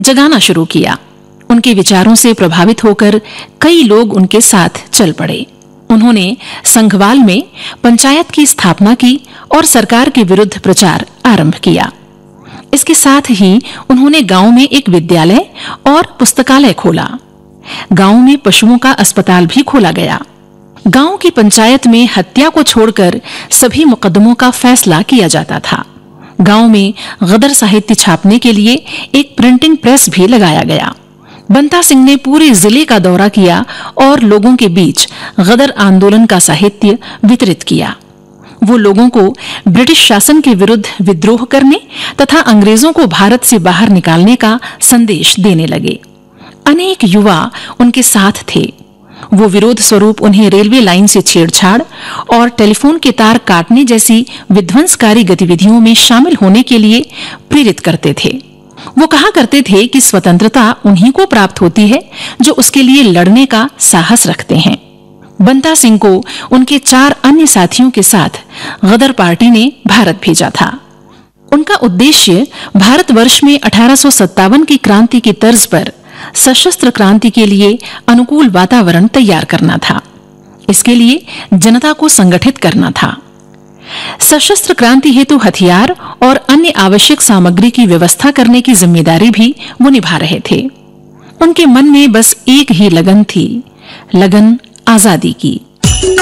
जगाना शुरू किया। उनके विचारों से प्रभावित होकर कई लोग उनके साथ चल पड़े। उन्होंने संघवाल में पंचायत की स्थापना की और सरकार के विरुद्ध प्रचार आरंभ किया। इसके साथ ही उन्होंने गांव में एक विद्यालय और पुस्तकालय खोला। गांव में पशुओं का अस्पताल भी खोला गया। गांव की पंचायत में हत्या को छोड़कर सभी मुकदमों का फैसला किया जाता था। गांव में गदर साहित्य छापने के लिए एक प्रिंटिंग प्रेस भी लगाया गया। बंता सिंह ने पूरे जिले का दौरा किया और लोगों के बीच गदर आंदोलन का साहित्य वितरित किया। वो लोगों को ब्रिटिश शासन के विरुद्ध विद्रोह करने तथा अंग्रेजों को भारत से बाहर निकालने का संदेश देने लगे। अनेक युवा उनके साथ थे। वो विरोध स्वरूप उन्हें रेलवे लाइन से छेड़छाड़ और टेलीफोन के तार काटने जैसी विध्वंसकारी गतिविधियों में शामिल होने के लिए प्रेरित करते थे। वो कहा करते थे कि स्वतंत्रता उन्हीं को प्राप्त होती है जो उसके लिए लड़ने का साहस रखते हैं। बंता सिंह को उनके 4 अन्य साथियों के साथ गदर पार्टी ने भारत भेजा था। उनका उद्देश्य भारतवर्ष में 1857 की क्रांति की तर्ज पर सशस्त्र क्रांति के लिए अनुकूल वातावरण तैयार करना था। इसके लिए जनता को संगठित करना था। सशस्त्र क्रांति हेतु हथियार और अन्य आवश्यक सामग्री की व्यवस्था करने की जिम्मेदारी भी वो निभा रहे थे। उनके मन में बस एक ही लगन थी, लगन आजादी की।